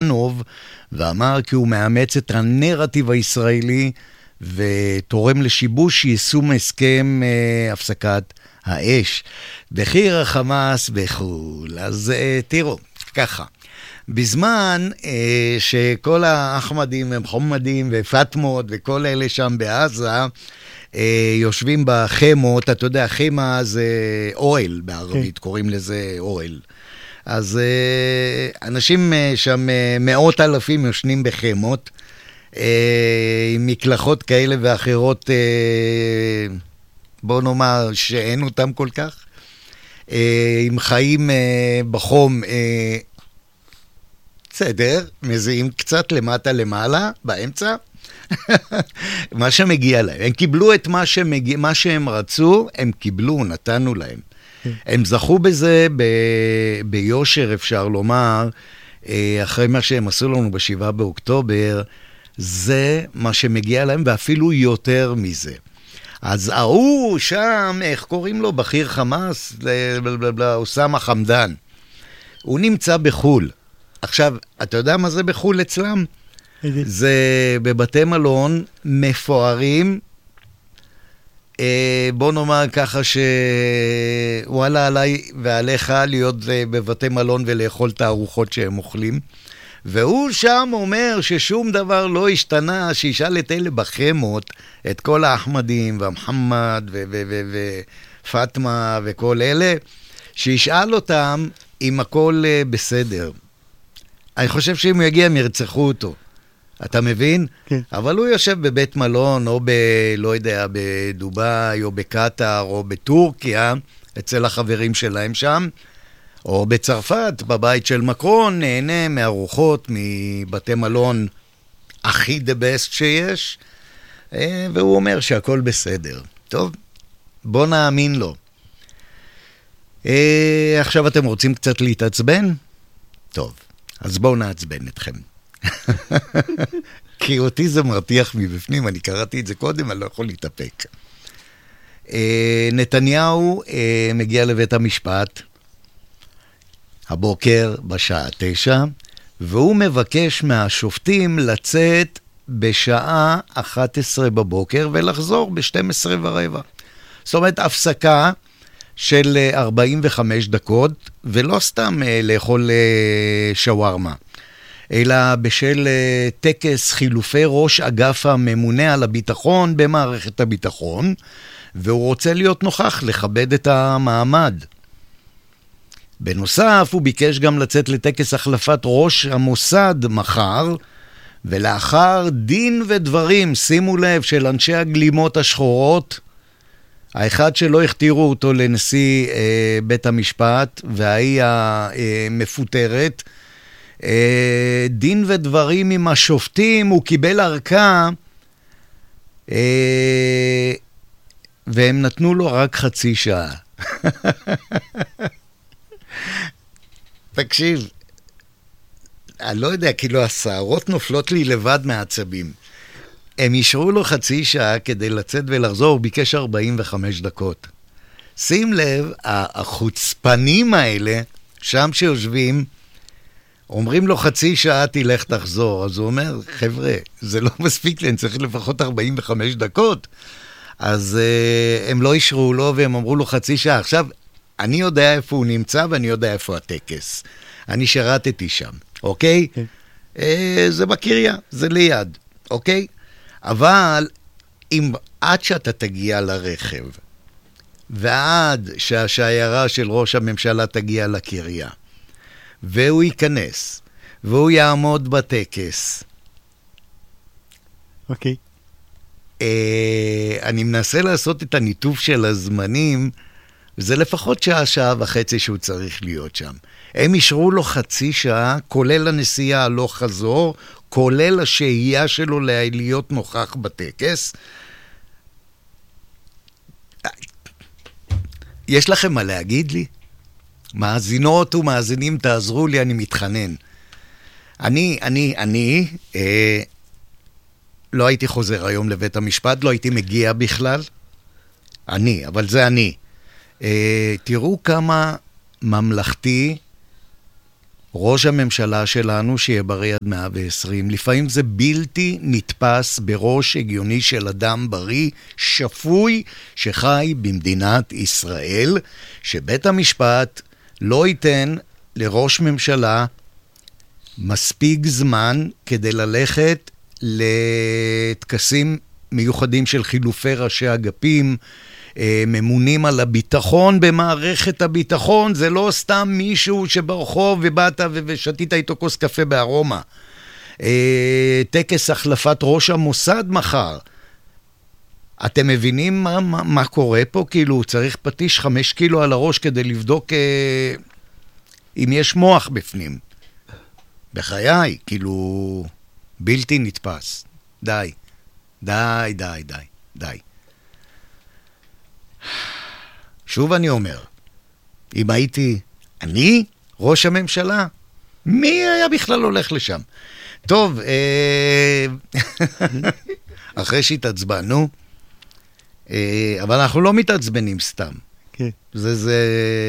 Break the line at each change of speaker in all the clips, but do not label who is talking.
ז'דנוב, ואמר כי הוא מאמץ את הנרטיב הישראלי, ותורם לשיבוש יישום הסכם הפסקת האש. בחיר החמאס בחול. אז תראו, ככה. בזמן שכל האחמדים ומחומדים ופטמות וכל אלה שם בעזה יושבים בחמות, אתה יודע, חמה זה אוהל בערבית, קוראים לזה אוהל. אז אנשים שם 100,000 יושנים בחמות, עם מקלחות כאלה ואחרות, בוא נאמר שאין אותם כל כך, עם חיים בחום, בסדר, מזיעים קצת למטה למעלה, באמצע, מה שמגיע להם. הם קיבלו את מה שהם רצו, הם קיבלו, נתנו להם. הם זכו בזה ביושר, אפשר לומר, אחרי מה שהם עשו לנו ב7 באוקטובר, זה מה שמגיע להם, ואפילו יותר מזה. אז הוא שם, איך קוראים לו? בחיר חמאס, אוסמה חמדן. הוא נמצא בחול. עכשיו, אתה יודע מה זה בחול אצלם? זה בבתי מלון מפוארים, בוא נאמר ככה שוואלה עליי ועליך להיות בבתי מלון ולאכול את הארוחות שהם אוכלים, והוא שם אומר ששום דבר לא השתנה, שישאל את אלה בחמות, את כל האחמדים והמחמד ופטמה וכל אלה, שישאל אותם אם הכל בסדר. אני חושב שאם הוא יגיע הם ירצחו אותו. אתה מבין? כן. אבל הוא יושב בבית מלון, או לא יודע, בדובאי, או בקטר, או בטורקיה, אצל החברים שלהם שם, או בצרפת, בבית של מקרון, נהנה מארוחות, מבתי מלון הכי the best שיש, והוא אומר שהכל בסדר. טוב, בוא נאמין לו. עכשיו אתם רוצים קצת להתעצבן? טוב, אז בואו נעצבן אתכם. כי אותי זה מרתיח מבפנים, אני קראתי את זה קודם, אני לא יכול להתאפק. נתניהו מגיע לבית המשפט הבוקר בשעה 9, והוא מבקש מהשופטים לצאת בשעה 11 בבוקר ולחזור ב-12:15. זאת אומרת, הפסקה של 45 דקות, ולא סתם לאכול שווארמה, אלא בשל טקס חילופי ראש אגף הממונה על הביטחון במערכת הביטחון, והוא רוצה להיות נוכח, לכבד את המעמד. בנוסף, הוא ביקש גם לצאת לטקס החלפת ראש המוסד מחר, ולאחר דין ודברים, שימו לב, של אנשי הגלימות השחורות, האחד שלא הכתירו אותו לנשיא בית המשפט, והיא המפוטרת, דין ודברים עם השופטים, הוא קיבל ארכה, והם נתנו לו רק חצי שעה. תקשיב, אני לא יודע, כאילו השערות נופלות לי לבד מהעצבים. הם אישרו לו חצי שעה כדי לצאת ולחזור, הוא ביקש 45 דקות. שים לב, החוצפנים האלה, שם שיושבים, אומרים לו חצי שעה תלך תחזור, אז הוא אומר, חבר'ה, זה לא מספיק לי, אני צריך לפחות 45 דקות. אז הם לא אישרו לו והם אמרו לו חצי שעה. עכשיו, אני יודע איפה הוא נמצא ואני יודע איפה הטקס. אני שרתתי שם, אוקיי? זה בקריה, זה ליד, אוקיי? אבל אם עד שאתה תגיע לרכב, ועד שהשיירה של ראש הממשלה תגיע לקריה, והוא ייכנס, והוא יעמוד בטקס.
אוקיי.
אני מנסה לעשות את הניתוב של הזמנים, זה לפחות שעה וחצי שהוא צריך להיות שם. הם אישרו לו חצי שעה, כולל הנסיעה לא חזור, כולל השהייה שלו להיות נוכח בטקס. יש לכם מה להגיד לי? מאזינות ומאזינים, תעזרו לי, אני מתחנן. אני לא הייתי חוזר היום לבית המשפט, לא הייתי מגיע בכלל. אבל זה אני. תראו כמה ממלכתי ראש הממשלה שלנו, שיהיה בריא עד 120, לפעמים זה בלתי נתפס בראש הגיוני של אדם בריא, שפוי, שחי במדינת ישראל, שבית המשפט לא ייתן לראש ממשלה מספיק זמן כדי ללכת לטקסים מיוחדים של חילופי ראשי אגפים, ממונים על הביטחון במערכת הביטחון, זה לא סתם מישהו שברחוב ובאת ושתית איתו כוס קפה בארומה. טקס החלפת ראש המוסד מחר. אתם מבינים מה קורה פה? כאילו צריך פטיש 5 קילו על הראש כדי לבדוק אם יש מוח בפנים. בחיי, כאילו בלתי נתפס. די. די, די, די, די. שוב אני אומר, אם הייתי אני, ראש הממשלה, מי היה בכלל הולך לשם? טוב, אחרי שהתעצבנו, אבל אנחנו לא מתעצבנים סתם. זה,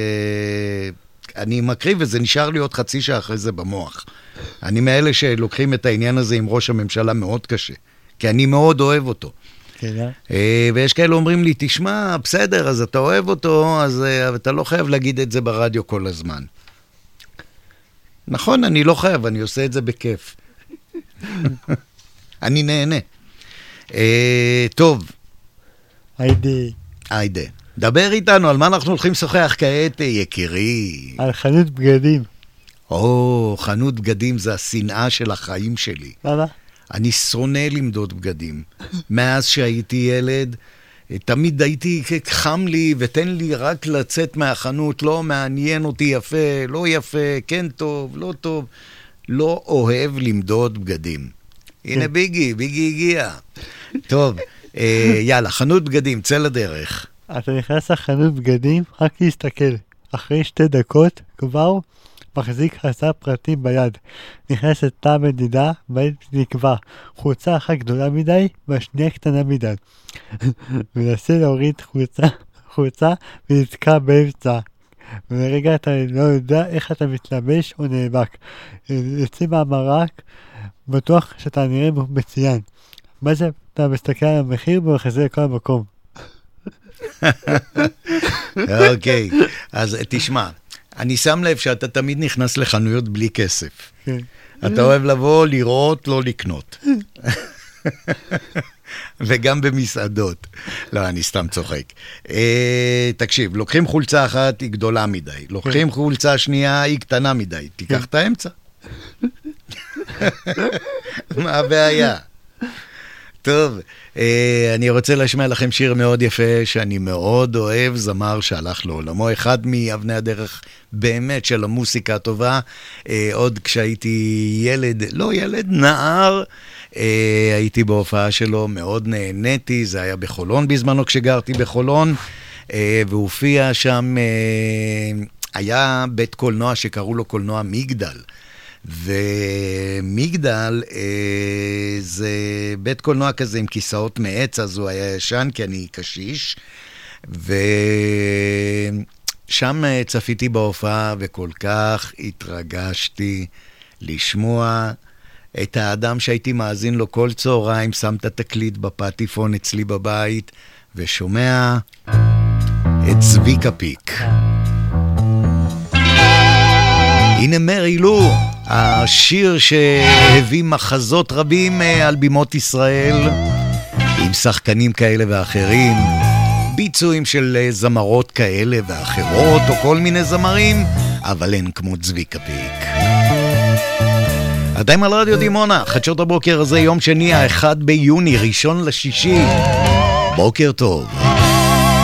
אני מקריב וזה נשאר לי עוד חצי שעה אחרי זה במוח. אני מאלה שלוקחים את העניין הזה עם ראש הממשלה מאוד קשה, כי אני מאוד אוהב אותו. ויש כאלה אומרים לי, תשמע, בסדר, אז אתה אוהב אותו, אז אתה לא חייב להגיד את זה ברדיו כל הזמן. נכון, אני לא חייב, אני עושה את זה בכיף. אני נהנה. טוב. היידה. דבר איתנו, על מה אנחנו הולכים לשוחח כעת, יקירי?
על חנות בגדים.
חנות בגדים זה השנאה של החיים שלי.
למה?
אני שונא למדוד בגדים. מאז שהייתי ילד, תמיד הייתי חם לי, ותן לי רק לצאת מהחנות, לא מעניין אותי יפה, לא יפה, כן טוב, לא טוב. לא אוהב למדוד בגדים. הנה ביגי הגיע. טוב, יאללה, חנות בגדים, צא לדרך.
אתה נכנס לחנות בגדים, רק להסתכל. אחרי 2 דקות כבר מחזיק חסר פרטים ביד. נכנסת תא מדידה, בעת נקבע. חולצה אחת גדולה מדי, והשנייה קטנה מדי. מנסה להוריד חולצה ונתקע באמצע. ולרגע אתה לא יודע איך אתה מתלבש או נאבק. יוצא מהמרק, בטוח שאתה נראה מצוין. מה זה? אתה מסתכל על המחיר ומחזיר לכל המקום.
אוקיי, אז תשמע, אני שם לב שאתה תמיד נכנס לחנויות בלי כסף. אתה אוהב לבוא, לראות, לא לקנות. וגם במסעדות. לא, אני סתם צוחק. תקשיב, לוקחים חולצה אחת, היא גדולה מדי. לוקחים חולצה שנייה, היא קטנה מדי. תיקח את האמצע. מה הבעיה? טוב, אני רוצה להשמיע לכם שיר מאוד יפה שאני מאוד אוהב, זמר שהלך לעולמו, אחד מאבני הדרך באמת של המוסיקה הטובה, עוד כשהייתי נער, הייתי בהופעה שלו, מאוד נהניתי, זה היה בחולון בזמנו כשגרתי בחולון, והופיע שם, היה בית קולנוע שקראו לו קולנוע מגדל, ומגדל זה בית קולנוע כזה עם כיסאות מעץ, אז הוא היה ישן כי אני קשיש, ושם צפיתי בהופעה וכל כך התרגשתי לשמוע את האדם שהייתי מאזין לו כל צהריים, שם את התקליט בפטיפון אצלי בבית ושומע את צביקה פיק. הנה מרי לו, השיר שהביא מחזות רבים על בימות ישראל, עם שחקנים כאלה ואחרים, ביצועים של זמרות כאלה ואחרות, או כל מיני זמרים, אבל אין כמו צביקה פיק. אתם על רדיו דימונה, חדשות הבוקר הזה, יום שני, 1 ביוני, 1 ליוני. בוקר טוב.